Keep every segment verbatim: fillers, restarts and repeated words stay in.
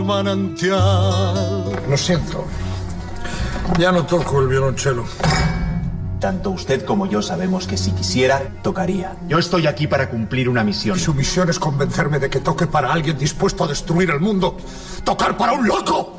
manantial. Lo siento. Ya no toco el violonchelo. Tanto usted como yo sabemos que si quisiera, tocaría. Yo estoy aquí para cumplir una misión. Y su misión es convencerme de que toque para alguien dispuesto a destruir el mundo. ¡Tocar para un loco!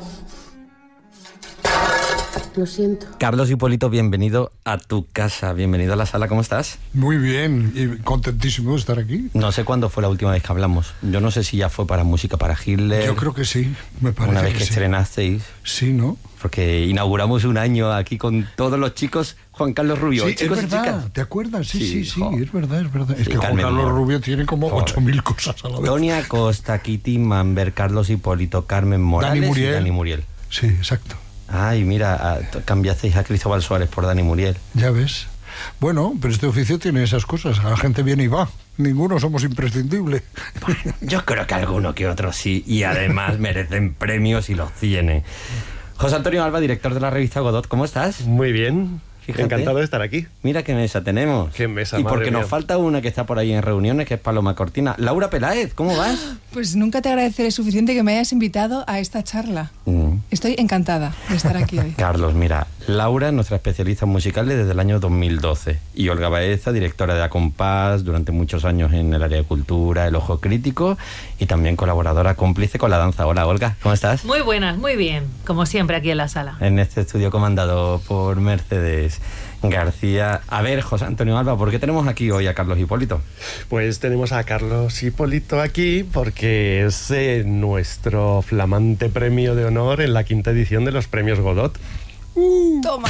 Lo siento. Carlos Hipólito, bienvenido a tu casa. Bienvenido a la sala. ¿Cómo estás? Muy bien y contentísimo de estar aquí. No sé cuándo fue la última vez que hablamos. Yo no sé si ya fue para Música para Hitler. Yo creo que sí, me parece. Una vez que, que sí. estrenasteis. Sí, ¿no? Porque inauguramos un año aquí con todos los chicos. Juan Carlos Rubio. Sí, chicos es verdad. y chicas. ¿Te acuerdas? Sí, Sí, sí, sí, jo. es verdad, es verdad. Es Sí, que Juan Carmen Carlos Moro. Rubio tiene como Joder. ocho mil cosas a la vez. Tony Acosta, Kitty Manber, Carlos Hipólito, Carmen Morales Dani Muriel. y Dani Muriel. Sí, exacto. Ay, mira, cambiasteis a Cristóbal Suárez por Dani Muriel. Ya ves. Bueno, pero este oficio tiene esas cosas. La gente viene y va. Ninguno somos imprescindibles. Yo creo que alguno que otro sí, y además merecen premios y los tienen. José Antonio Alba, director de la revista Godot, ¿cómo estás? Muy bien. Fíjate. Encantado de estar aquí. Mira qué mesa tenemos. Qué mesa, Y madre porque nos mía. falta una que está por ahí en reuniones, que es Paloma Cortina. Laura Peláez, ¿cómo vas? Pues nunca te agradeceré suficiente que me hayas invitado a esta charla. Mm. Estoy encantada de estar aquí hoy. Carlos, mira, Laura es nuestra especialista en musicales desde el año dos mil doce. Y Olga Baeza, directora de Acompás durante muchos años en el área de cultura, El Ojo Crítico, y también colaboradora cómplice con la danza. Hola, Olga, ¿cómo estás? Muy buenas, muy bien, como siempre aquí en la sala. En este estudio comandado por Mercedes García. A ver, José Antonio Alba, ¿por qué tenemos aquí hoy a Carlos Hipólito? Pues tenemos a Carlos Hipólito aquí porque es eh, nuestro flamante premio de honor en la quinta edición de los premios Godot. Toma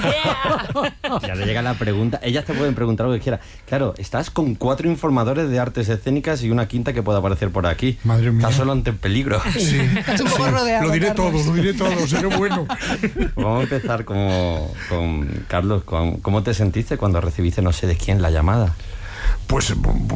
ya. Ya le llega la pregunta. Ellas te pueden preguntar lo que quieras. Claro, estás con cuatro informadores de artes escénicas y una quinta que pueda aparecer por aquí. Madre mía. Estás solo ante el peligro. Sí, Estás un poco rodeado, Lo diré Carlos. todo, lo diré todo, seré bueno. Vamos a empezar como, con Carlos. Con, ¿Cómo te sentiste cuando recibiste no sé de quién la llamada? Pues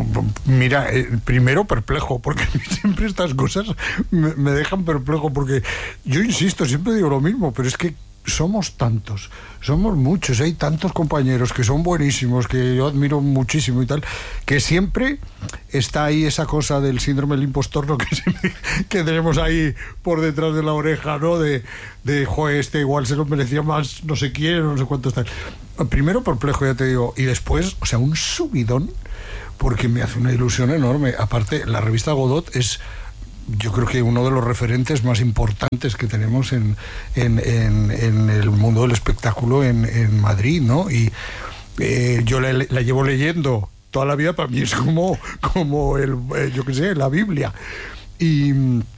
mira, eh, primero perplejo, porque siempre estas cosas me, me dejan perplejo, porque yo insisto, siempre digo lo mismo, pero es que somos tantos, somos muchos, hay tantos compañeros que son buenísimos, que yo admiro muchísimo y tal, que siempre está ahí esa cosa del síndrome del impostor, ¿no? que, siempre, que tenemos ahí por detrás de la oreja, ¿no? De, de joder, este igual se lo merecía más, no sé quién, no sé cuánto está. Primero perplejo, ya te digo, y después, o sea, un subidón, porque me hace una ilusión enorme. Aparte, la revista Godot es, yo creo que uno de los referentes más importantes que tenemos en, en, en, en el mundo del espectáculo en, en Madrid, ¿no? Y eh, yo la, la llevo leyendo toda la vida, para mí es como, como el, eh, yo qué sé, la Biblia. Y...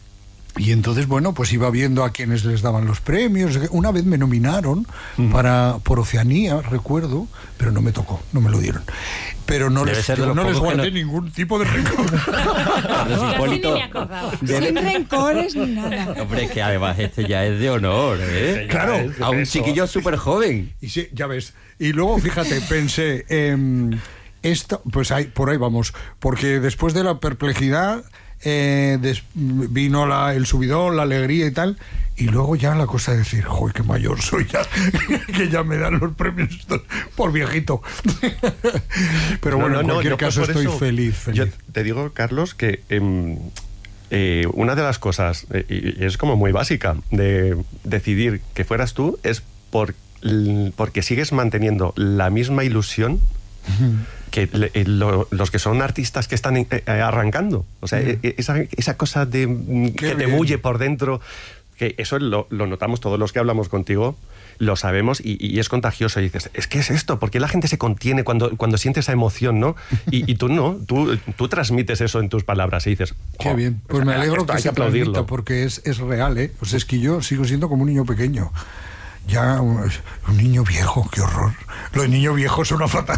Y entonces, bueno, pues iba viendo a quienes les daban los premios. Una vez me nominaron uh-huh. para por Oceanía, recuerdo, pero no me tocó, no me lo dieron. Pero no Debe les, ser de los no les pocos que guardé no- ningún tipo de rencor. Carlos Casi Hipólito. ni me acordaba. Sin rencores ni nada. Hombre, que además este ya es de honor, ¿eh? Claro. A un chiquillo súper joven. Y sí, ya ves. Y luego, fíjate, pensé, eh, esto, pues ahí, por ahí vamos, porque después de la perplejidad eh, des, vino la, el subidón, la alegría y tal, y luego ya la cosa de decir, joder, qué mayor soy ya, que ya me dan los premios estos por viejito. Pero No, bueno, no, en no, cualquier yo por caso estoy eso- feliz, feliz. Yo te digo, Carlos, que eh, eh, una de las cosas, eh, y es como muy básica, de decidir que fueras tú, es por, porque sigues manteniendo la misma ilusión que le, eh, lo, los que son artistas que están eh, eh, arrancando. O sea, mm. eh, esa, esa cosa de mm, que bien. te bulle por dentro, que eso lo, lo notamos todos los que hablamos contigo, lo sabemos y, y es contagioso. Y dices, es que es esto, porque la gente se contiene cuando, cuando siente esa emoción, ¿no? Y, y tú no, tú, tú transmites eso en tus palabras y dices, Qué "Jo, bien, pues o sea, me alegro esto que hay se que aplaudirlo". transmita, porque es, es real, ¿eh? O sea, es que yo sigo siendo como un niño pequeño. Ya un, un niño viejo, qué horror. Lo de niño viejo suena fatal.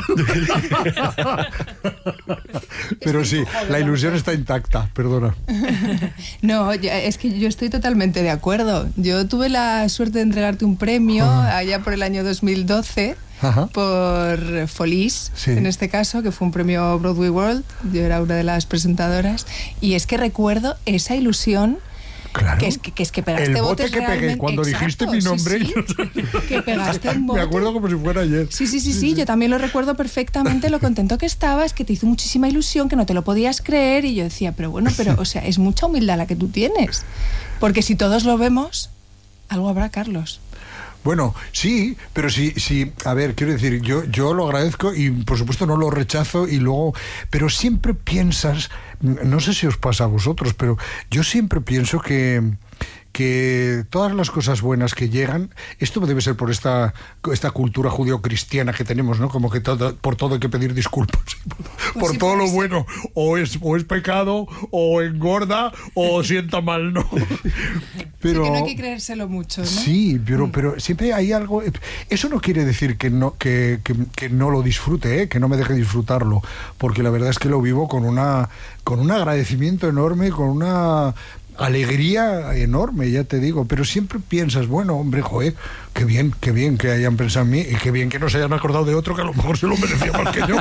Pero sí, la ilusión está intacta, perdona. No, ya- es que yo estoy totalmente de acuerdo. Yo tuve la suerte de entregarte un premio Ah. allá por el año dos mil doce Ajá. por Folies, Sí. en este caso, que fue un premio Broadway World. Yo era una de las presentadoras. Y es que recuerdo esa ilusión Claro. Que es que, que, es que pegaste el bote botes que pegué realmente- cuando Exacto, dijiste mi sí, nombre. sí, que pegaste un bote. Me acuerdo como si fuera ayer. Sí, sí, sí, sí, yo también lo recuerdo perfectamente, lo contento que estabas, que te hizo muchísima ilusión, que no te lo podías creer, y yo decía, pero bueno, pero, o sea, es mucha humildad la que tú tienes, porque si todos lo vemos, algo habrá, Carlos. Bueno, sí, pero sí, sí, a ver, quiero decir, yo, yo lo agradezco y por supuesto no lo rechazo y luego, pero siempre piensas, no sé si os pasa a vosotros, pero yo siempre pienso que que todas las cosas buenas que llegan, esto debe ser por esta, esta cultura judío-cristiana que tenemos, ¿no? Como que todo, por todo hay que pedir disculpas. Por, por sí, todo lo sí. bueno, o es, o es pecado, o engorda, o sienta mal, ¿no? Pero, Sí, que no hay que creérselo mucho, ¿no? sí, pero, pero siempre hay algo. Eso no quiere decir que no, que, que, que no lo disfrute, ¿eh? Que no me deje disfrutarlo, porque la verdad es que lo vivo con una, con un agradecimiento enorme, con una alegría enorme, ya te digo, pero siempre piensas, bueno, hombre, joder, qué bien, qué bien que hayan pensado en mí y qué bien que no se hayan acordado de otro que a lo mejor se lo merecía más que yo.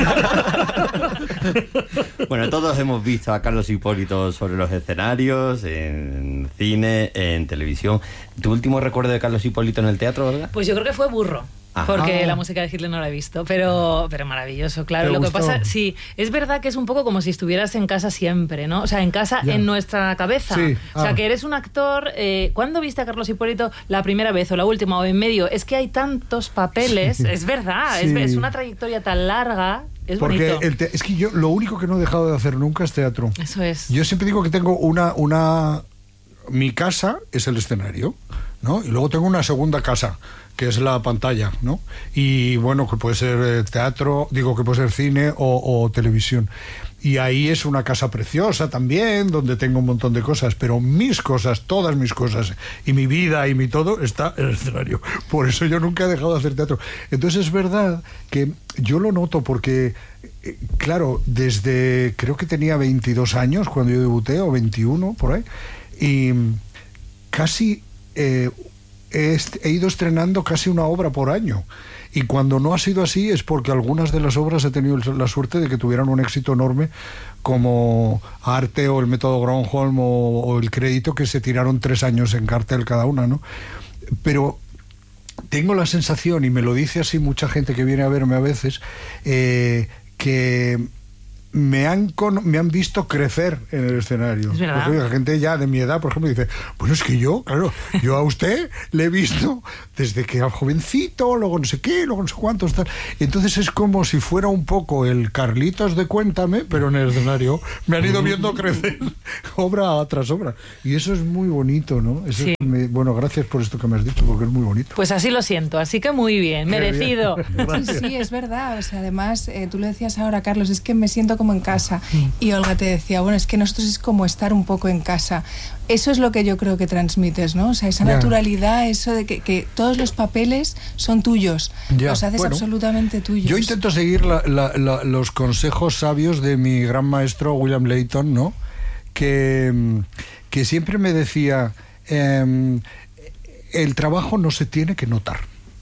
Bueno, todos hemos visto a Carlos Hipólito sobre los escenarios, en cine, en televisión. ¿Tu último recuerdo de Carlos Hipólito en el teatro, Olga? Pues yo creo que fue Burro. Ajá. Porque la música de Hitler no la he visto, pero, pero maravilloso, claro. ¿Te Lo que gustó? pasa, sí, es verdad que es un poco como si estuvieras en casa siempre, ¿no? O sea, en casa, Ya. en nuestra cabeza. Sí, O sea, ah. que eres un actor. Eh, ¿Cuándo viste a Carlos Hipólito la primera vez o la última o en medio? Es que hay tantos papeles, Sí. es verdad, Sí. es, es una trayectoria tan larga, es Porque bonito. el te- es que yo lo único que no he dejado de hacer nunca es teatro. Eso es. Yo siempre digo que tengo una, una... Mi casa es el escenario, ¿no? Y luego tengo una segunda casa, que es la pantalla, ¿no? Y bueno, que puede ser eh, teatro, digo que puede ser cine o, o televisión. Y ahí es una casa preciosa también, donde tengo un montón de cosas, pero mis cosas, todas mis cosas, y mi vida y mi todo, está en el escenario. Por eso yo nunca he dejado de hacer teatro. Entonces es verdad que yo lo noto porque, eh, claro, desde, creo que tenía veintidós años cuando yo debuté, o veintiuno, por ahí, y casi... Eh, He, est- he ido estrenando casi una obra por año, y cuando no ha sido así es porque algunas de las obras he tenido el- la suerte de que tuvieran un éxito enorme, como Arte o el Método Gronholm o, o El Crédito, que se tiraron tres años en cartel cada una, ¿no? Pero tengo la sensación, y me lo dice así mucha gente que viene a verme a veces, eh, que me han, con, me han visto crecer en el escenario. Es verdad. Porque, oiga, gente ya de mi edad, por ejemplo, dice, bueno, es que yo, claro, yo a usted le he visto desde que era jovencito, luego no sé qué, luego no sé cuántos, tal. Entonces es como si fuera un poco el Carlitos de Cuéntame, pero en el escenario. Me han ido viendo crecer obra tras obra. Y eso es muy bonito, ¿no? Eso Sí. es- me- bueno, gracias por esto que me has dicho, porque es muy bonito. Pues así lo siento, así que muy bien, Qué merecido. bien. Sí, sí, es verdad. O sea, además, eh, tú lo decías ahora, Carlos, es que me siento como en casa. Y Olga te decía, bueno, es que nosotros es como estar un poco en casa. Eso es lo que yo creo que transmites, ¿no? O sea, esa Ya. naturalidad, eso de que, que todos los papeles son tuyos. Ya, Los haces bueno, absolutamente tuyos. Yo intento seguir la- la- la- los consejos sabios de mi gran maestro William Layton, ¿no? Que, mm, que siempre me decía, em, el trabajo no se tiene que notar.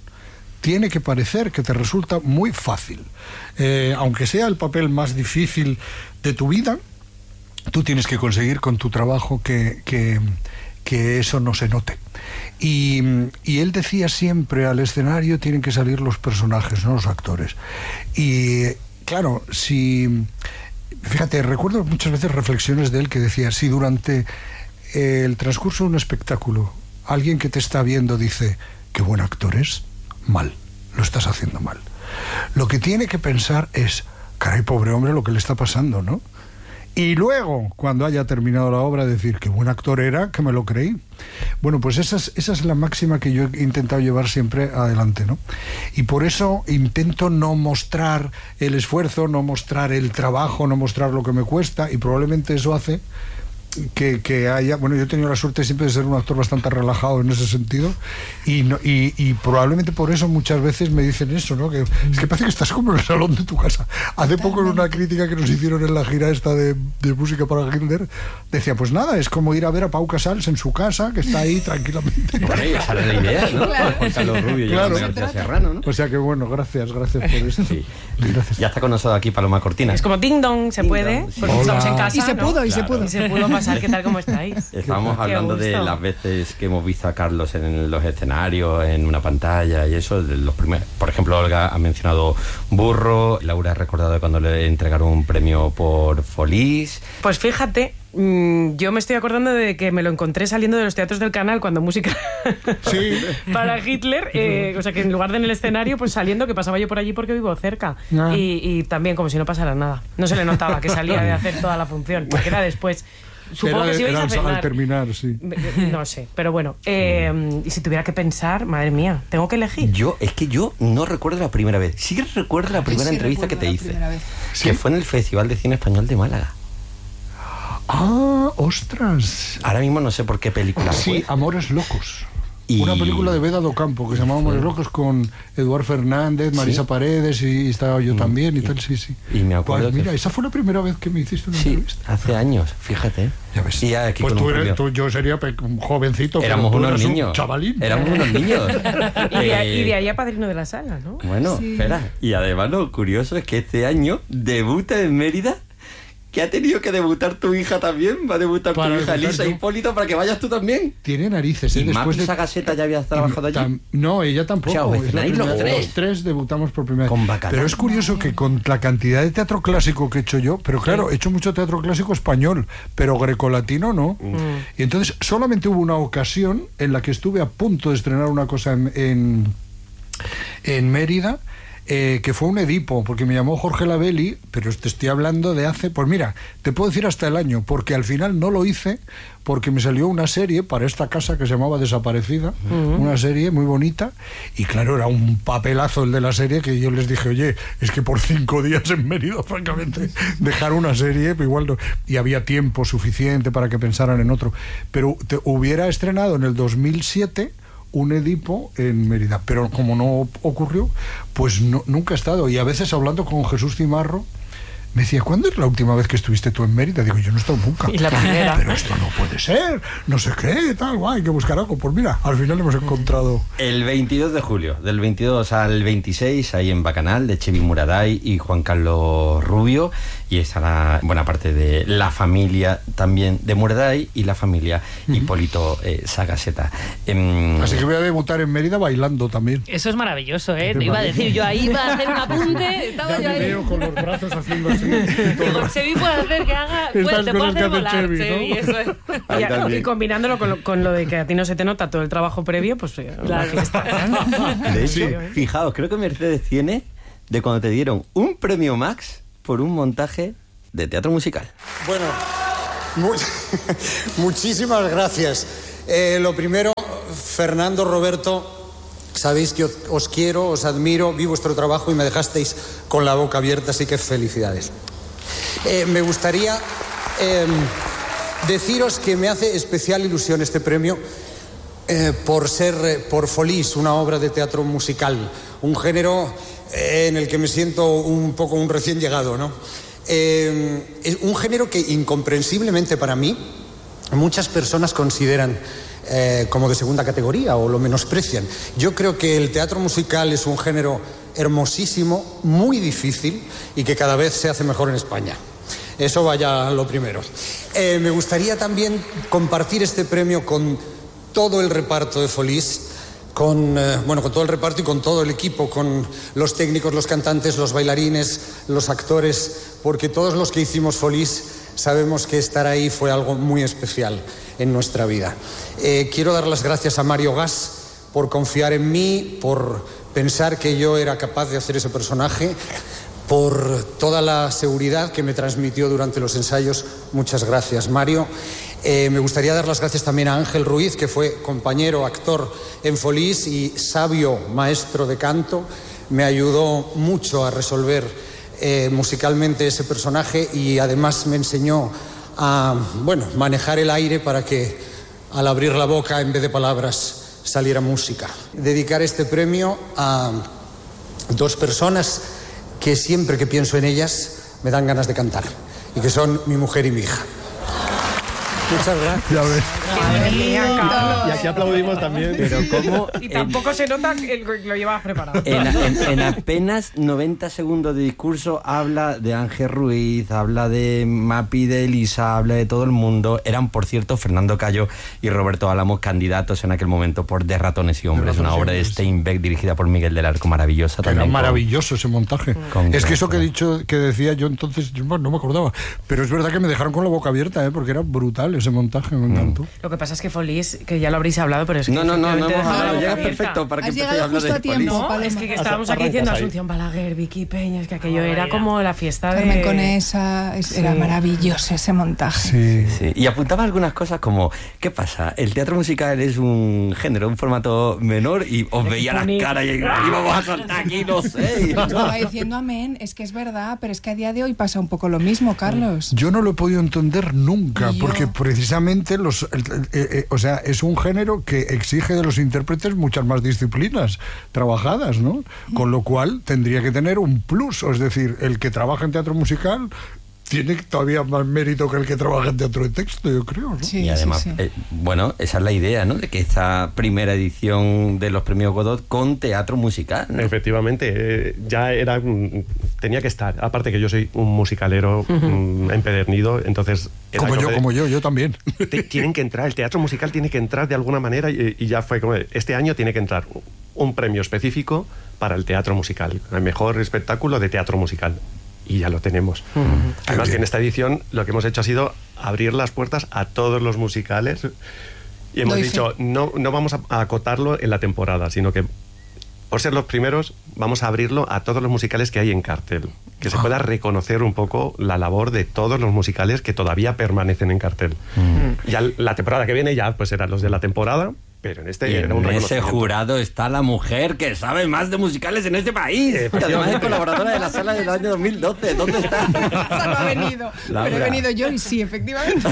Tiene que parecer que te resulta muy fácil. Eh, aunque sea el papel más difícil de tu vida, tú tienes que conseguir con tu trabajo que, que, que eso no se note. Y, y él decía siempre, al escenario tienen que salir los personajes, no los actores. Y claro, si... Fíjate, recuerdo muchas veces reflexiones de él que decía, si durante el transcurso de un espectáculo alguien que te está viendo dice, qué buen actor es, mal, lo estás haciendo mal. Lo que tiene que pensar es, caray, pobre hombre, lo que le está pasando, ¿no? Y luego, cuando haya terminado la obra, decir, qué buen actor era, que me lo creí. Bueno, pues esa es, esa es la máxima que yo he intentado llevar siempre adelante, ¿no? Y por eso intento no mostrar el esfuerzo, no mostrar el trabajo, no mostrar lo que me cuesta, y probablemente eso hace que, que haya... Bueno, yo he tenido la suerte siempre de ser un actor bastante relajado en ese sentido, y, no, y, y probablemente por eso muchas veces me dicen eso, ¿no? Que es que parece que estás como en el salón de tu casa. Hace poco en una crítica que nos hicieron en la gira esta de, de música para Hitler, decía, pues nada, es como ir a ver a Pau Casals en su casa, que está ahí tranquilamente. Bueno, y esa era la idea, ¿no? Claro. Juan Carlos Rubio y Claro. Yolanda García Serrano, ¿no? O sea que bueno, gracias, gracias por esto. Sí. Gracias. Ya está con nosotros aquí Paloma Cortina. Es como ding dong, se Ding puede, dong, sí. porque Hola. estamos en casa. Y se ¿no? pudo, y se Claro. pudo. Y se pudo pasar. Casal, ¿qué tal? ¿Cómo estáis? Estábamos Qué hablando de gusto. las veces que hemos visto a Carlos en los escenarios, en una pantalla y eso, de los primeros. Por ejemplo, Olga ha mencionado Burro, Laura ha recordado cuando le entregaron un premio por Folís. Pues fíjate, mmm, yo me estoy acordando de que me lo encontré saliendo de los teatros del Canal cuando música Sí. para Hitler, eh, o sea que en lugar de en el escenario, pues saliendo, que pasaba yo por allí porque vivo cerca. Ah. Y, y también como si no pasara nada. No se le notaba que salía de hacer toda la función, porque era después. Supongo Era, que si ibais era a al- cenar. al terminar, sí. No sé, pero bueno. Eh, y si tuviera que pensar, madre mía, tengo que elegir. Yo, es que yo no recuerdo la primera vez. Sí que recuerdo la primera sí entrevista que recuerdo te la hice. primera vez. Que ¿Sí? fue en el Festival de Cine Español de Málaga. Ah, ostras. Ahora mismo no sé por qué película Sí, fue. Amores Locos. Y- Una película de Beda do Campo que se llamaba Amores Locos con Eduard Fernández, Marisa Sí. Paredes y estaba yo también y y- tal, sí, sí. y me acuerdo Pues mira, que- esa fue la primera vez que me hiciste una Sí, entrevista. hace años, fíjate. Ya ves. Y ya aquí Pues con tú un eres, premio. tú- yo sería pe- un jovencito, pero Éramos tú unos eras un niños. chavalín. Éramos unos niños. Y de, ahí- Eh, y de ahí a padrino de la sala, ¿no? Bueno, Sí. espera. Y además lo curioso es que este año debuta en Mérida, que ha tenido que debutar tu hija también. Va a debutar Para tu hija debutar Elisa yo. Hipólito para que vayas tú también. Tiene narices, ¿eh? ¿Y Después Mapi de... Sagaseta ya habías trabajado allí? Tam- No, ella tampoco. O sea, os Es la escenáis los primera- tres. los tres debutamos por primera vez. Con Bacalao. Pero es curioso que con la cantidad de teatro clásico que he hecho yo, pero claro, he hecho mucho teatro clásico español, pero grecolatino no. Y entonces solamente hubo una ocasión en la que estuve a punto de estrenar una cosa en, en, en Mérida. Eh, que fue un Edipo, porque me llamó Jorge Labelli, pero te estoy hablando de hace, pues mira, te puedo decir hasta el año, porque al final no lo hice, porque me salió una serie para esta casa que se llamaba Desaparecida, una serie muy bonita, y claro, era un papelazo el de la serie, que yo les dije, oye, es que por cinco días en Mérida, francamente, dejar una serie, pues igual no, y había tiempo suficiente para que pensaran en otro, pero te hubiera estrenado en el dos mil siete un Edipo en Mérida, pero como no ocurrió, pues no, nunca he estado. Y a veces hablando con Jesús Cimarro, me decía, ¿cuándo es la última vez que estuviste tú en Mérida? Digo, yo no he estado nunca. Y la primera. Pero esto no puede ser, no sé qué, tal, guay, hay que buscar algo. Pues mira, al final hemos encontrado... El veintidós de julio, del veintidós al veintiséis, ahí en Bacanal, de Chevy Muraday y Juan Carlos Rubio, y estará buena parte de la familia también de Muraday y la familia Hipólito eh, Sagaseta. Em, Así que voy a debutar en Mérida bailando también. Eso es maravilloso, ¿eh? ¿Qué Te iba a parece? decir, yo ahí iba a hacer un apunte, estaba Ya yo me ahí. veo con los brazos haciendo así. Digo, Chevy puede hacer que haga, puede, Estas te puede cosas que hacer hace volar, Chevy, ¿no? Chevy, eso es. Ahí Y, también. y combinándolo con lo, con lo de que a ti no se te nota todo el trabajo previo, pues eh, una fiesta. De hecho, Sí. fijaos, creo que Mercedes tiene de cuando te dieron un premio Max por un montaje de teatro musical. Bueno, mu- muchísimas gracias. Eh, lo primero, Fernando, Roberto, sabéis que os, os quiero, os admiro, vi vuestro trabajo y me dejasteis con la boca abierta, así que felicidades. Eh, me gustaría eh, deciros que me hace especial ilusión este premio eh, por ser, eh, por Folís, una obra de teatro musical, un género eh, en el que me siento un poco un recién llegado, ¿no? Eh, es un género que incomprensiblemente para mí muchas personas consideran eh, como de segunda categoría o lo menosprecian. Yo creo que el teatro musical es un género hermosísimo, muy difícil y que cada vez se hace mejor en España. Eso vaya lo primero. Eh, me gustaría también compartir este premio con todo el reparto de Folís, con, eh, bueno, con todo el reparto y con todo el equipo, con los técnicos, los cantantes, los bailarines, los actores, porque todos los que hicimos Folís sabemos que estar ahí fue algo muy especial en nuestra vida. Eh, quiero dar las gracias a Mario Gas por confiar en mí, por pensar que yo era capaz de hacer ese personaje, por toda la seguridad que me transmitió durante los ensayos. Muchas gracias, Mario. Eh, me gustaría dar las gracias también a Ángel Ruiz, que fue compañero, actor en Folís y sabio maestro de canto. Me ayudó mucho a resolver eh, musicalmente ese personaje y además me enseñó a, bueno, manejar el aire para que al abrir la boca, en vez de palabras, saliera música. Dedicar este premio a dos personas que siempre que pienso en ellas me dan ganas de cantar y que son mi mujer y mi hija. Muchas gracias. Ya ves. Madre mía, Carlos. Y aquí aplaudimos también. Pero cómo... Y tampoco se nota que lo llevabas preparado. En, en- en apenas noventa segundos de discurso habla de Ángel Ruiz, habla de Mapi, de Elisa, habla de todo el mundo. Eran, por cierto, Fernando Cayo y Roberto Álamo candidatos en aquel momento por De ratones y hombres, De una ratones y obra de hombres. Steinbeck dirigida por Miguel del Arco, maravillosa Era también. con- maravilloso ese montaje. con Es que eso que he Greco. dicho, que decía yo entonces, yo, bueno, no me acordaba. Pero es verdad que me dejaron con la boca abierta, ¿eh? Porque era brutal ese montaje, me encantó. Lo que pasa es que Folís, que ya lo habréis hablado, pero es que No, no, no, no efectivamente hemos dejaba la hablado. boca Llegas abierta. perfecto para que Has empecéis llegado a hablar justo de a tiempo. No, Paloma. es que Hasta estábamos aquí diciendo arrancas ahí. Asunción Balaguer, Vicky Peña, es que aquello Madre era mía. como la fiesta de... Carmen Conesa, es- era Sí. maravilloso ese montaje. Sí. Sí, y apuntaba algunas cosas como, ¿qué pasa? El teatro musical es un género, un formato menor y os veía las bonito. caras y, y vamos a saltar aquí, no sé. Yo estaba diciendo amén, es que es verdad, pero es que a día de hoy pasa un poco lo mismo, Carlos. Yo no lo he podido entender nunca, Y yo- porque precisamente los, el- el- eh, eh, o sea, es un género que exige de los intérpretes muchas más disciplinas trabajadas, ¿no? Con lo cual tendría que tener un plus, es decir, el que trabaja en teatro musical tiene todavía más mérito que el que trabaja en teatro de texto, yo creo, ¿no? Sí, Y además, sí, sí. eh, bueno, esa es la idea, ¿no? De que esta primera edición de los premios Godot con teatro musical, ¿no? Efectivamente, eh, ya era mm, tenía que estar. Aparte que yo soy un musicalero mm, empedernido, entonces era Como yo, de- como yo, yo también. te- tienen que entrar, el teatro musical tiene que entrar de alguna manera y, y ya fue como este año tiene que entrar un premio específico para el teatro musical, el mejor espectáculo de teatro musical. Y ya lo tenemos. Además que en esta edición lo que hemos hecho ha sido abrir las puertas a todos los musicales y hemos Doy dicho, fe. no, no vamos a, a acotarlo en la temporada, sino que por ser los primeros vamos a abrirlo a todos los musicales que hay en cartel. Que se pueda reconocer un poco la labor de todos los musicales que todavía permanecen en cartel. Ya la temporada que viene ya pues eran los de la temporada, pero en este Y era un en ese reconocimiento. jurado está la mujer que sabe más de musicales en este país. Que además es colaboradora de la sala del año dos mil doce. ¿Dónde está? Esa no ha venido, Laura. pero he venido yo y sí, efectivamente.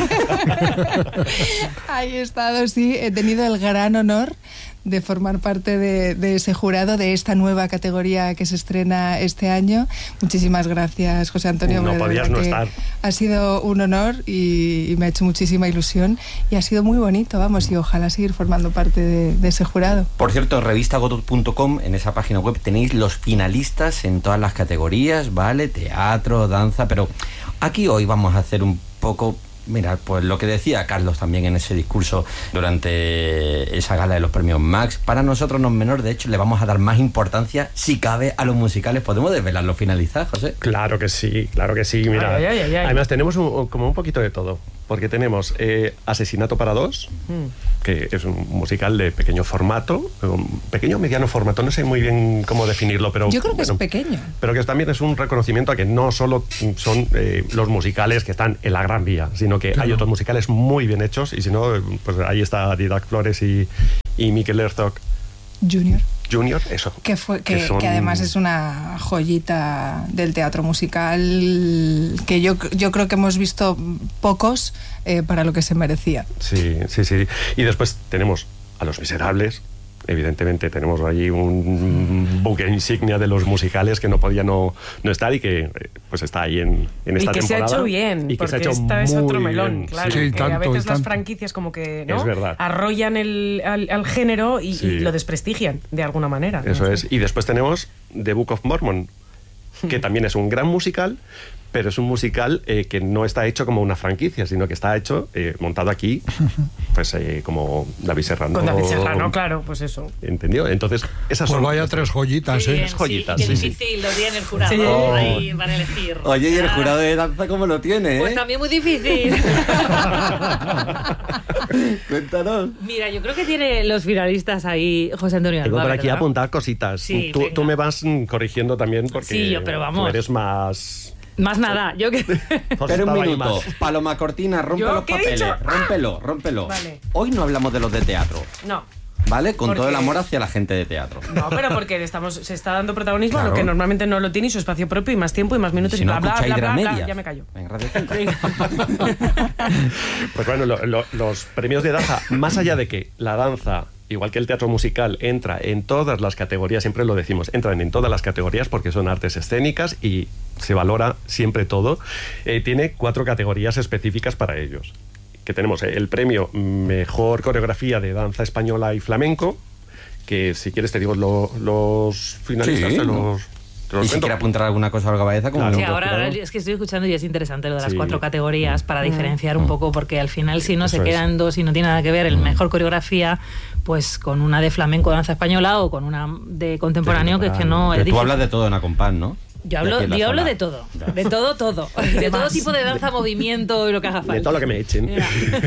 Ahí he estado, sí, he tenido el gran honor de formar parte de, de ese jurado, de esta nueva categoría que se estrena este año. Muchísimas gracias, José Antonio. No de podías verdad no que estar. Ha sido un honor y, y me ha hecho muchísima ilusión y ha sido muy bonito, vamos, y ojalá seguir formando parte de, de ese jurado. Por cierto, en revista godot punto com, en esa página web, tenéis los finalistas en todas las categorías, ¿vale? Teatro, danza, pero aquí hoy vamos a hacer un poco... Mira, pues lo que decía Carlos también en ese discurso durante esa gala de los premios Max, para nosotros los menores, de hecho, le vamos a dar más importancia, si cabe, a los musicales. ¿Podemos desvelarlo finalizar, José? Claro que sí, claro que sí. Mira, Ay, ay, ay, ay. además tenemos un- como un poquito de todo, porque tenemos eh, Asesinato para dos, que es un musical de pequeño formato, un pequeño mediano formato, no sé muy bien cómo definirlo, pero Yo creo que bueno, es pequeño. pero que también es un reconocimiento a que no solo son eh, los musicales que están en la Gran Vía, sino que hay otros musicales muy bien hechos, y si no, eh, pues ahí está Didac Flores y, y Mikel Herzog Junior. Junior, eso. Que, fue, que, son- que además es una joyita del teatro musical que yo, yo creo que hemos visto pocos eh, para lo que se merecía. Sí, sí, sí. Y después tenemos a Los Miserables. Evidentemente tenemos allí un buque insignia de los musicales que no podía no, no estar y que eh, pues está ahí en, en Y esta que se ha temporada. hecho bien, Y que se porque ha hecho esta es otro muy melón, bien, claro. sí. Sí, que tanto, a veces y las tanto. franquicias como que ¿no? Es verdad. arrollan el, al, al género y, Sí. y lo desprestigian de alguna manera. Eso No sé. es. Y después tenemos The Book of Mormon, que también es un gran musical, pero es un musical eh, que no está hecho como una franquicia, sino que está hecho, eh, montado aquí, pues eh, como David Serrano. Con David Serrano, claro, pues eso. ¿Entendió? Entonces, esas Pues son... vaya tres joyitas, ¿eh? Bien, joyitas, sí, qué sí, sí. difícil lo tiene el jurado Sí. ahí para elegir. Oye, ¿y el Ah, jurado de danza cómo lo tiene, eh? Pues también muy difícil. Cuéntanos. Mira, yo creo que tiene los finalistas ahí José Antonio Tengo Alba, por aquí ¿verdad? apuntar cositas. Sí, tú, venga. tú me vas mm, corrigiendo también porque Sí, yo, pero vamos. tú eres más... Más nada, yo que... Pues Espera un estaba ahí minuto. más. Paloma Cortina, rompe ¿Yo los qué he papeles. dicho? Rómpelo, rómpelo. Vale. Hoy no hablamos de los de teatro, No. ¿vale? Con ¿Por todo el qué? amor hacia la gente de teatro. No, pero porque le estamos, se está dando protagonismo a lo Claro. que normalmente no lo tiene y su espacio propio y más tiempo y más minutos Si y no, bla, bla, escucháis bla, bla, bla, Dramedia. ya me callo. En Radio Centro. Pues bueno, lo- lo- los premios de danza, más allá de que la danza, igual que el teatro musical, entra en todas las categorías, siempre lo decimos, entran en todas las categorías porque son artes escénicas y se valora siempre todo, eh, tiene cuatro categorías específicas para ellos. que tenemos el premio Mejor Coreografía de Danza Española y Flamenco, que si quieres te digo lo, los finalistas, Sí, te ¿no? los, te los Y si cuento. quiere apuntar alguna cosa a Olga Baeza, como Claro. Sí, hemos ahora, ahora jurado. es que estoy escuchando y es interesante lo de las Sí. cuatro categorías para diferenciar Mm. un poco, porque al final si no se Eso es. quedan dos y no tiene nada que ver el mejor coreografía, pues con una de flamenco danza española o con una de contemporáneo, que es que no Pero es tú difícil. hablas de todo en Acompás, ¿no? Yo hablo, De aquí en la yo hablo zona. de todo, de todo, todo, de todo tipo de danza, movimiento y lo que haga falta. De todo lo que me echen. Mira.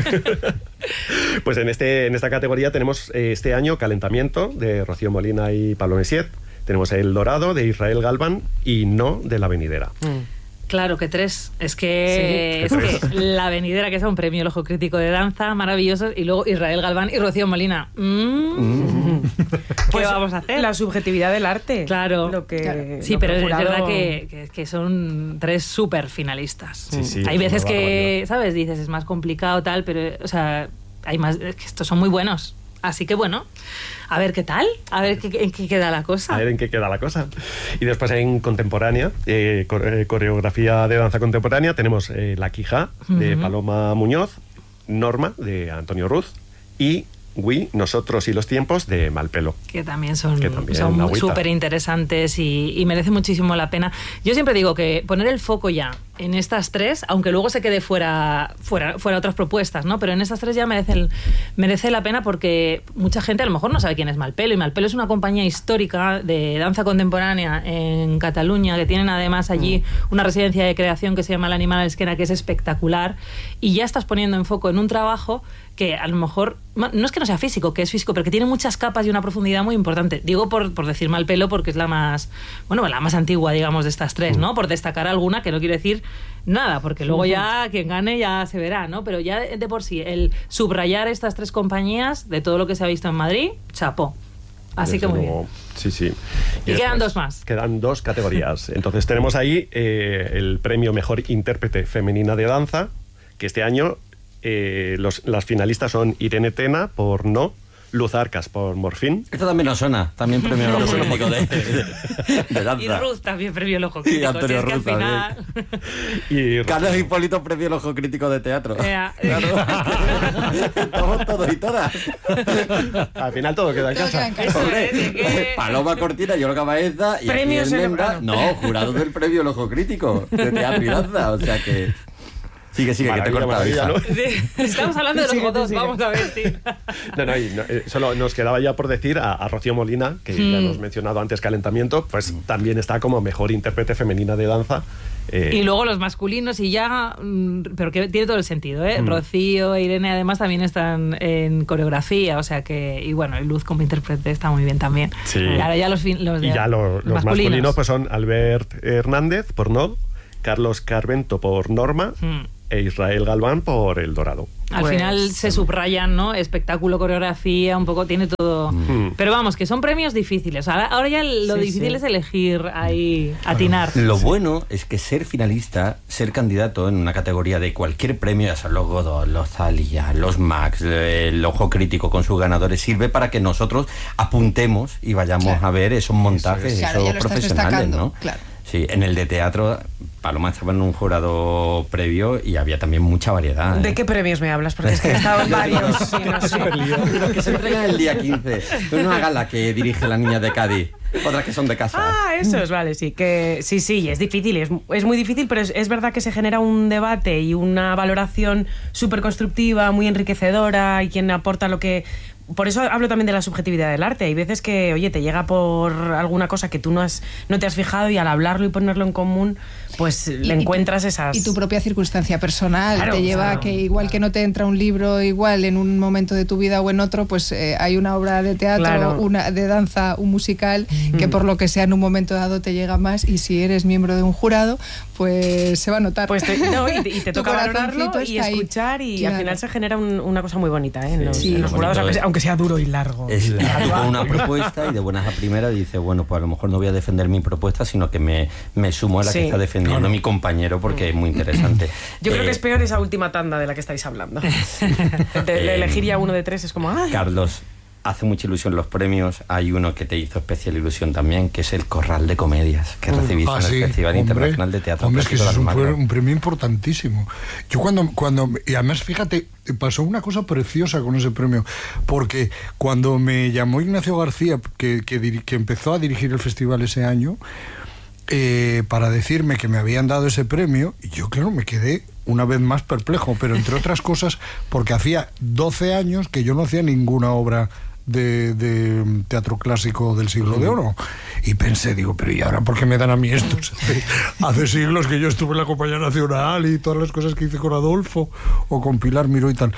Pues en, este, en esta categoría tenemos eh, este año Calentamiento de Rocío Molina y Pablo Messiet. Tenemos El Dorado de Israel Galván y No de La Venidera. Claro que tres. Es que, Sí. es que La Venidera, que es un premio El Ojo Crítico de Danza, maravilloso, y luego Israel Galván y Rocío Molina. Mm. ¿Qué Pues vamos a hacer? La subjetividad del arte. Claro. Lo que, Claro. Sí, lo que pero el es jurado- verdad que, que- que son tres súper finalistas. Sí, sí, hay es veces una que, ¿sabes? Dices, es más complicado tal, pero, o sea, hay más, es que estos son muy buenos. Así que bueno, a ver qué tal, a ver qué, en qué queda la cosa. A ver en qué queda la cosa. Y después en contemporánea, eh, co- eh, coreografía de danza contemporánea, tenemos eh, La Quijá de Ujú. Paloma Muñoz, Norma de Antonio Ruz y We, Nosotros y los Tiempos de Malpelo. Que también son Que también, son una agüita. súper interesantes y, y merece muchísimo la pena. Yo siempre digo que poner el foco ya en estas tres, aunque luego se quede fuera, fuera, fuera otras propuestas, ¿no? Pero en estas tres ya merece, el- merece la pena, porque mucha gente a lo mejor no sabe quién es Malpelo, y Malpelo es una compañía histórica de danza contemporánea en Cataluña, que tienen además allí una residencia de creación que se llama El Animal a la Esquena, que es espectacular, y ya estás poniendo en foco en un trabajo que a lo mejor, ma- no es que no sea físico, que es físico, pero que tiene muchas capas y una profundidad muy importante. Digo por, por decir Malpelo, porque es la más, bueno, la más antigua, digamos, de estas tres, ¿no? Por destacar alguna, que no quiero decir nada, porque luego ya quien gane ya se verá, ¿no? Pero ya de por sí, el subrayar estas tres compañías de todo lo que se ha visto en Madrid, chapó. Así Desde que muy luego, bien. Sí, sí. Y quedan después dos más. Quedan dos categorías. Entonces tenemos ahí eh, el premio Mejor Intérprete Femenina de Danza, que este año eh, los, las finalistas son Irene Tena por No, Luz Arcas por Morfín. Esto también nos suena, también premio Ojo Crítico de, de danza. Y Ruth también premio el Ojo Y Crítico. Antonio si es que al Ruth final... Y Carlos Hipólito premio el Ojo Crítico de teatro. Ea. Estamos todos y todas. al final todo queda en Todo queda casa. en casa. Eso Hombre, es, de que- Paloma Cortina y Olga Baeza y Premios aquí el en- Menda, ah, no, jurado del premio El Ojo Crítico de teatro y danza, o sea que sigue, sigue, que te he Maravilla, cortado, maravilla, hija. ¿no? Sí, estamos hablando de los Sigue, godos, sigue. vamos a ver, sí. No, no, y no, eh, solo nos quedaba ya por decir a, a Rocío Molina, que ya hemos mencionado antes Calentamiento, pues también está como Mejor Intérprete Femenina de Danza. eh, Y luego los masculinos y ya, mm, pero que tiene todo el sentido, ¿eh? Rocío e Irene además también están en coreografía, o sea que, y bueno, y Luz como intérprete está muy bien también. Sí. Y ahora ya los, fin- los, de- y ya lo- los masculinos. pues son Albert Hernández por No, Carlos Carvento por Norma Mm. e Israel Galván por El Dorado. Al Pues, final se subrayan, ¿no? Espectáculo, coreografía, un poco tiene todo. Mm. Pero vamos, que son premios difíciles. Ahora, ahora ya lo Sí, difícil sí. es elegir ahí, atinar. Lo bueno es que ser finalista, ser candidato en una categoría de cualquier premio, ya son los Godot, los Thalia, los Max, el Ojo Crítico con sus ganadores, sirve para que nosotros apuntemos y vayamos Claro. a ver esos montajes, Claro, ya esos lo estás profesionales, destacando, ¿no? claro. Sí, en el de teatro, Paloma estaba en un jurado previo y había también mucha variedad. ¿De ¿eh? qué premios me hablas? Porque es que he estado en varios. Sí, no sé. Los que se entregan el día quince. Es una gala que dirige la niña de Cádiz. Otras que son de casa. Ah, eso es, vale, sí, que sí, sí, es difícil, es, es muy difícil, pero es, es verdad que se genera un debate y una valoración súper constructiva, muy enriquecedora, y quien aporta lo que... Por eso hablo también de la subjetividad del arte. Hay veces que, oye, te llega por alguna cosa que tú no, has, no te has fijado, y al hablarlo y ponerlo en común, pues le Y- y encuentras tu- esas... Y tu propia circunstancia personal Claro, te lleva claro. a que, igual que no te entra un libro igual en un momento de tu vida o en otro, pues eh, hay una obra de teatro, Claro. una de danza, un musical, que por lo que sea en un momento dado te llega más, y si eres miembro de un jurado, pues se va a notar. Pues te, no, y te, y te Tu toca valorarlo corazoncito y está ahí. escuchar, y Claro. al final se genera un- una cosa muy bonita, ¿eh? En los, Sí. en los Lo jurados, bonito aunque es- sea, aunque sea duro y largo. Es tú con una propuesta y de buenas a primeras dice, bueno, pues a lo mejor no voy a defender mi propuesta, sino que me, me sumo a la Sí. que está defendiendo mi compañero, porque es muy interesante. Yo creo Eh, que es peor esa última tanda de la que estáis hablando. De, de elegir ya uno de tres es como... ¡ay! Carlos, hace mucha ilusión los premios. Hay uno que te hizo especial ilusión también, que es el Corral de Comedias, que recibiste Ah, en el sí, Festival hombre, Internacional de Teatro hombre, es que Clásico eso de es un, Almagro. un premio importantísimo. Yo cuando, cuando, y además fíjate, pasó una cosa preciosa con ese premio, porque cuando me llamó Ignacio García, que, que, diri- que empezó a dirigir el festival ese año, eh, para decirme que me habían dado ese premio, y yo claro, me quedé una vez más perplejo, pero entre otras cosas, porque hacía doce años que yo no hacía ninguna obra de, de teatro clásico del siglo de oro. Y pensé, digo, pero ¿y ahora por qué me dan a mí esto? Hace, hace siglos que yo estuve en la Compañía Nacional y todas las cosas que hice con Adolfo o con Pilar Miró y tal.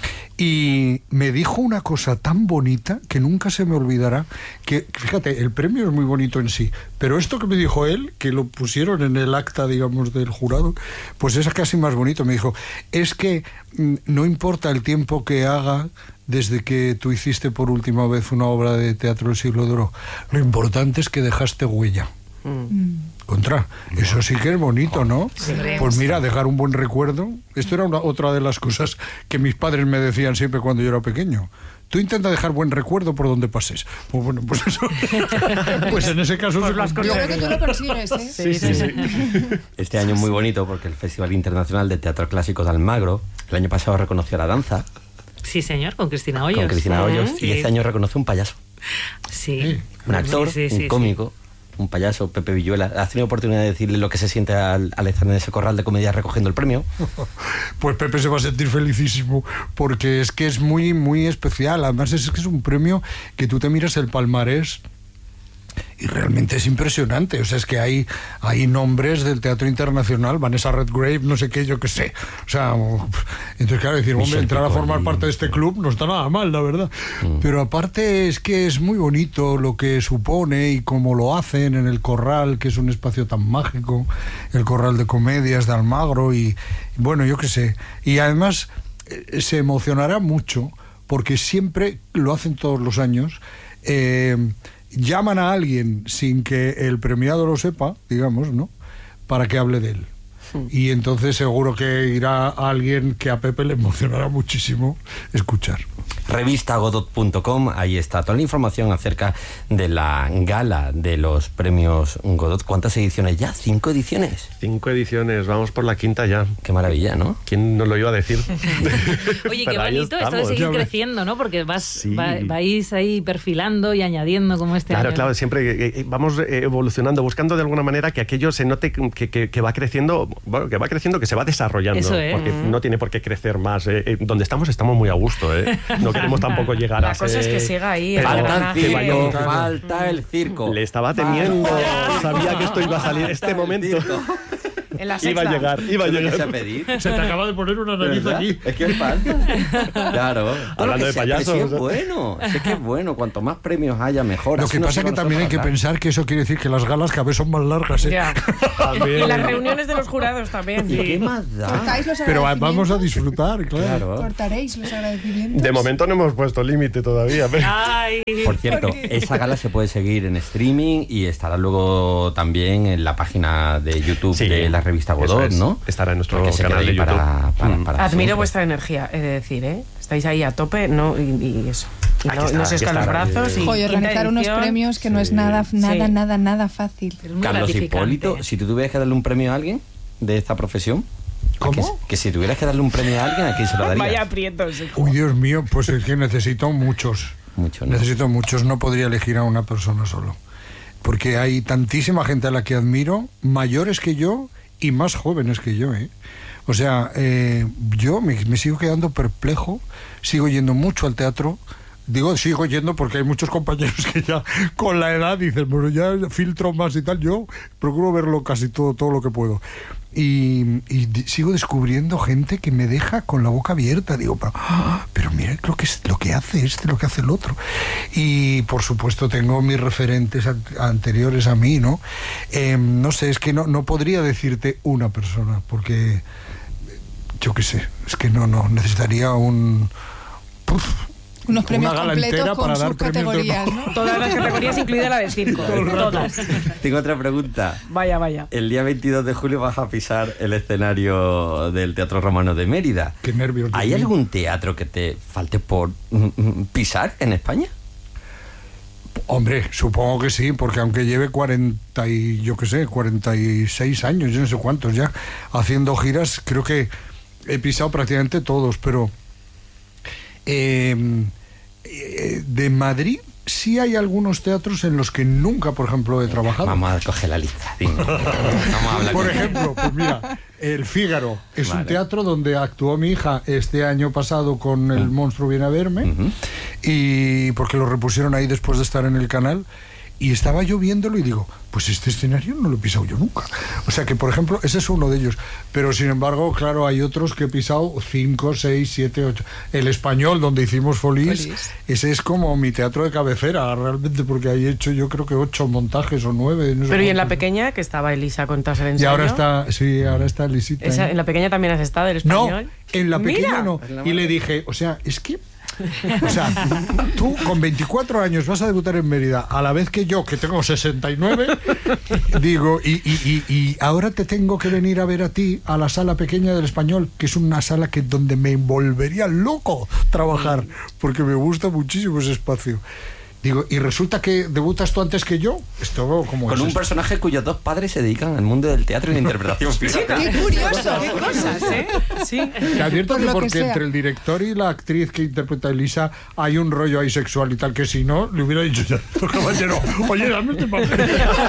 Y me dijo una cosa tan bonita que nunca se me olvidará, que fíjate, el premio es muy bonito en sí, pero esto que me dijo él, que lo pusieron en el acta, digamos, del jurado, pues es casi más bonito. Me dijo, es que mm, no importa el tiempo que haga desde que tú hiciste por última vez una obra de teatro del siglo de oro, lo importante es que dejaste huella. Mm. Contra, eso sí que es bonito, ¿no? Sí. Pues mira, dejar un buen recuerdo. Esto era una, otra de las cosas que mis padres me decían siempre cuando yo era pequeño. Tú intenta dejar buen recuerdo por donde pases. Pues bueno, pues eso. Pues en ese caso Pues se las cumplió. Yo creo que tú lo consigues, ¿eh? Sí, sí, sí. Este año muy bonito porque el Festival Internacional de Teatro Clásico de Almagro el año pasado reconoció la danza Sí, señor, con Cristina Hoyos. con Cristina Hoyos Sí. y este año reconoce un payaso, Sí. un actor, Sí, sí, sí, un cómico, un payaso, Pepe Villuela. ¿Has tenido oportunidad de decirle lo que se siente al, al estar en ese corral de comedia recogiendo el premio? Pues Pepe se va a sentir felicísimo porque es que es muy, muy especial. Además es que es un premio que tú te miras el palmarés y realmente es impresionante. O sea, es que hay, hay nombres del teatro internacional, Vanessa Redgrave, no sé qué, yo qué sé. O sea, entonces claro, decir, hombre, Michel entrar a formar Piccoli. parte de este club no está nada mal, la verdad. Mm. Pero aparte es que es muy bonito lo que supone y cómo lo hacen en el Corral, que es un espacio tan mágico, el Corral de Comedias de Almagro y, bueno, yo qué sé. Y además eh, se emocionará mucho porque siempre lo hacen todos los años. Eh, llaman a alguien sin que el premiado lo sepa, digamos, ¿no?, para que hable de él. Y entonces seguro que irá alguien que a Pepe le emocionará muchísimo escuchar. revista godot punto com, ahí está toda la información acerca de la gala de los premios Godot. ¿Cuántas ediciones ya? ¿Cinco ediciones? Cinco ediciones, vamos por la quinta ya. Qué maravilla, ¿no? ¿Quién nos lo iba a decir? Oye, qué Pero ahí bonito esto de estamos. seguir Ya ves. creciendo, ¿no? Porque vas, Sí. va- vais ahí perfilando y añadiendo como este Claro, año. claro, siempre eh, eh, vamos eh, evolucionando, buscando de alguna manera que aquello se note que, que- que va creciendo, bueno, que va creciendo, que se va desarrollando. Eso es. Porque no tiene por qué crecer más. eh, eh, donde estamos, estamos muy a gusto, ¿eh? No queremos tampoco llegar La a cosa es ser- que siga ahí. Pero el Falta el personaje. que vaya circo, buscando. falta el circo. Le estaba temiendo. Sabía que esto iba a salir este momento. En la Iba sexta. a llegar, iba a Eso es lo que se llegar. ha pedido. Se te acaba de poner una nariz ¿Verdad? aquí. Es que hoy falta. Claro. Todo lo Hablando que de sea, payasos, pero sí es ¿no? bueno. Es que es bueno. Cuanto más premios haya, mejor. Lo Así que nos pasa es que vamos también hay que nosotros, pensar que eso quiere decir que las galas cada vez son más largas, ¿eh? Ya. También. Y las reuniones de los jurados también. ¿Y qué más da? ¿Cortáis los Pero agradecimientos? vamos a disfrutar, claro. Claro. ¿Cortaréis los agradecimientos? De momento no hemos puesto límite todavía. Pero... Ay, Por cierto, esa gala se puede seguir en streaming y estará luego también en la página de YouTube Sí, de la revista Godot, eso es. ¿no? Estará en nuestro Porque se canal queda ahí de YouTube. para, para, Mm. para Admiro siempre. vuestra energía, he de decir, ¿eh? Estáis ahí a tope, ¿no? Y, y eso. Y Hay no, que estar, no se hay que os caen los estar. brazos. Y Joder, quinta organizar unos edición. premios que no es Sí. nada, nada, Sí. nada, nada fácil. es muy Carlos gratificante. Hipólito, si tú tuvieras que darle un premio a alguien de esta profesión, ¿a ¿Cómo? Que, que si tuvieras que darle un premio a alguien, ¿a quién se lo darías? Vaya aprietos. Uy, Dios mío, pues es que necesito muchos. Mucho, ¿no? Necesito muchos, no podría elegir a una persona solo. Porque hay tantísima gente a la que admiro, mayores que yo y más jóvenes que yo, ¿eh? O sea, eh, yo me, me sigo quedando perplejo, sigo yendo mucho al teatro. Digo, sigo yendo porque hay muchos compañeros que ya con la edad dicen, bueno, ya filtro más y tal. Yo procuro verlo casi todo, todo lo que puedo. Y, y di- sigo descubriendo gente que me deja con la boca abierta. Digo, pero, ¡ah! pero mira lo que, es, lo que hace este, lo que hace el otro. Y por supuesto tengo mis referentes an- anteriores a mí, ¿no? Eh, no sé, es que no, no podría decirte una persona, porque yo qué sé, es que no, no, necesitaría un... Puf, Unos premios una gala completos entera con para dar sus premios de categorías, honor. ¿no? Todas las categorías, incluida la de circo. Todas. Tengo otra pregunta. Vaya, vaya. El día veintidós de julio vas a pisar el escenario del Teatro Romano de Mérida. Qué nervios. Dios ¿Hay mío. algún teatro que te falte por mm, mm, pisar en España? Hombre, supongo que sí, porque aunque lleve cuarenta y, yo qué sé, cuarenta y seis años, yo no sé cuántos ya, haciendo giras, creo que he pisado prácticamente todos, pero eh, eh, de Madrid sí hay algunos teatros en los que nunca, por ejemplo, he trabajado. Vamos a coger la lista. Dime. Vamos a hablar Por con- ejemplo, pues mira, El Fígaro es Vale. un teatro donde actuó mi hija este año pasado con El Monstruo Viene a Verme, Ujú. y porque lo repusieron ahí después de estar en el canal, y estaba yo viéndolo y digo, pues este escenario no lo he pisado yo nunca. O sea que, por ejemplo, ese es uno de ellos. Pero sin embargo, claro, hay otros que he pisado cinco, seis, siete, ocho. El Español, donde hicimos Folies, Folies. ese es como mi teatro de cabecera, realmente, porque ahí he hecho yo creo que ocho montajes o nueve. No sé Pero y en la cuántos. pequeña, que estaba Elisa con tras el Y ensayo. ahora está, sí, ahora está Lisita. Esa- ¿eh? en la pequeña también has estado, del No, español. en la pequeña Mira. no. Y le dije, o sea, es que... O sea, tú con veinticuatro años vas a debutar en Mérida, a la vez que yo, que tengo sesenta y nueve, digo, y, y, y, y ahora te tengo que venir a ver a ti a la sala pequeña del Español, que es una sala que donde me volvería loco trabajar, porque me gusta muchísimo ese espacio. Digo, y resulta que debutas tú antes que yo. Esto como Con es un esto? personaje cuyos dos padres se dedican al mundo del teatro y la interpretación. Fíjate. ¡Qué curioso! Qué cosas, ¿eh? Sí. Te advierto Por que lo que porque sea. entre el director y la actriz que interpreta a Elisa hay un rollo ahí sexual y tal, que si no, le hubiera dicho ya, caballero, oye, dame este papel.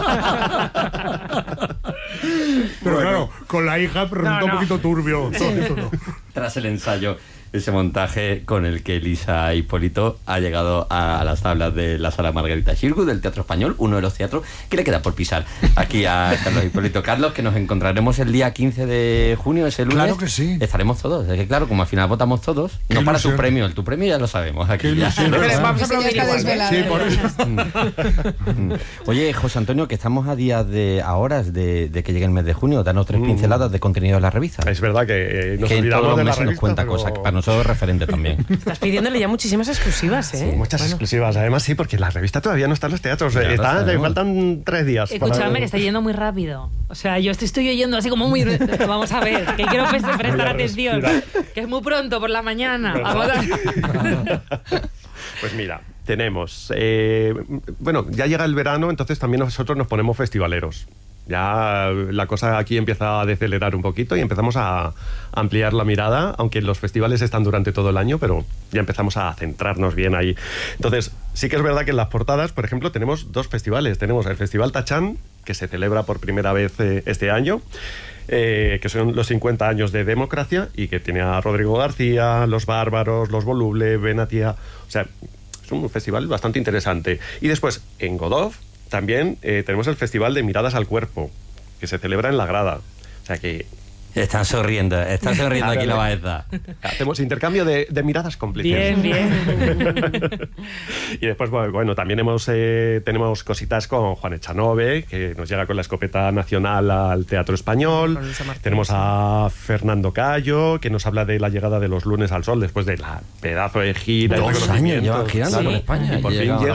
Pero claro, con la hija resulta No, no. un poquito turbio. Todo, todo. Tras el ensayo, ese montaje con el que Elisa Hipólito ha llegado a las tablas de la sala Margarita Xirgu del Teatro Español, uno de los teatros que le queda por pisar aquí a Carlos Hipólito. Carlos, que nos encontraremos el día quince de junio, ese lunes. Claro que sí. Estaremos todos. Es que claro, como al final votamos todos, Qué no para tu ilusión. premio, el tu premio ya lo sabemos. Aquí Qué ya. ilusión, Pero ¿verdad? vamos a Ese ya aplaudir está igual, ¿eh? desvelado. Sí, por eso. Mm. Oye, José Antonio, que estamos a días de, a horas de, de que llegue el mes de junio, danos tres Mm. pinceladas de contenido de la revista. Es verdad que eh, nos que en olvidamos todos los de la meses nos revista, cuenta pero- cosas, que para nosotros es referente también. Estás pidiéndole ya muchísimas exclusivas, ¿eh? Sí, muchas Bueno. exclusivas. Además, sí, porque la revista todavía no está en los teatros. Ya lo Está, le sabemos. faltan tres días. para- Escuchadme, que está yendo muy rápido. O sea, yo estoy, estoy oyendo así como muy... Vamos a ver, que quiero pre- prestar Voy a atención. respirar. Que es muy pronto por la mañana. ¿Verdad? Vamos a... Pues mira, tenemos... eh, bueno, ya llega el verano, entonces también nosotros nos ponemos festivaleros. Ya la cosa aquí empieza a decelerar un poquito y empezamos a ampliar la mirada, aunque los festivales están durante todo el año, pero ya empezamos a centrarnos bien ahí. Entonces, sí que es verdad que en las portadas, por ejemplo, tenemos dos festivales. Tenemos el Festival Tachán, que se celebra por primera vez eh, este año, eh, que son los cincuenta años de democracia y que tiene a Rodrigo García, Los Bárbaros, Los Voluble, Benatia. O sea, es un festival bastante interesante. Y después, en Godov, también eh, tenemos el Festival de Miradas al Cuerpo, que se celebra en La Grada. O sea que Están sonriendo, están sonriendo aquí la Baeza. hacemos intercambio de, de miradas cómplices. Bien, bien. Y después, bueno, bueno, también hemos, eh, tenemos cositas con Juan Echanove, que nos llega con la escopeta nacional al Teatro Español. Con Luisa Martínez, Tenemos sí. a Fernando Cayo, que nos habla de la llegada de los lunes al sol después de la pedazo de gira. y Dos años reconocimiento. lleva girando por Claro. España. Y por Y fin llega llega